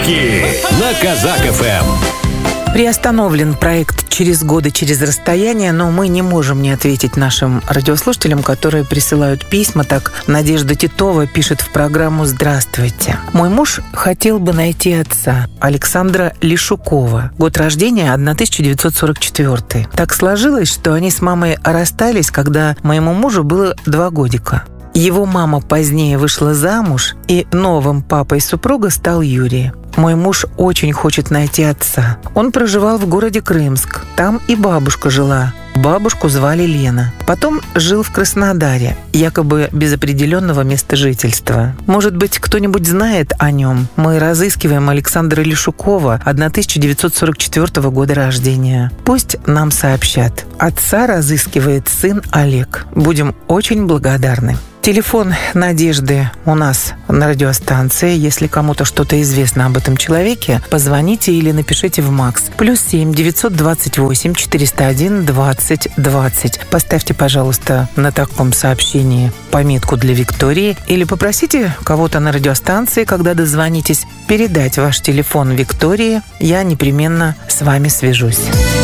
Подарки на Казак ФМ. Приостановлен проект «Через годы, через расстояние», но мы не можем не ответить нашим радиослушателям, которые присылают письма. Так, Надежда Титова пишет в программу: «Здравствуйте. Мой муж хотел бы найти отца, Александра Лешукова. Год рождения 1944. Так сложилось, что они с мамой расстались, когда моему мужу было 2 годика. Его мама позднее вышла замуж, и новым папой супруга стал Юрий. Мой муж очень хочет найти отца. Он проживал в городе Крымск. Там и бабушка жила. Бабушку звали Лена. Потом жил в Краснодаре, якобы без определенного места жительства. Может быть, кто-нибудь знает о нем? Мы разыскиваем Александра Лешукова, 1944 года рождения. Пусть нам сообщат. Отца разыскивает сын Олег. Будем очень благодарны». Телефон Надежды у нас на радиостанции. Если кому-то что-то известно об этом человеке, позвоните или напишите в МАКС. +7 928 401 20 20. Поставьте, пожалуйста, на таком сообщении пометку для Виктории или попросите кого-то на радиостанции, когда дозвонитесь, передать ваш телефон Виктории. Я непременно с вами свяжусь.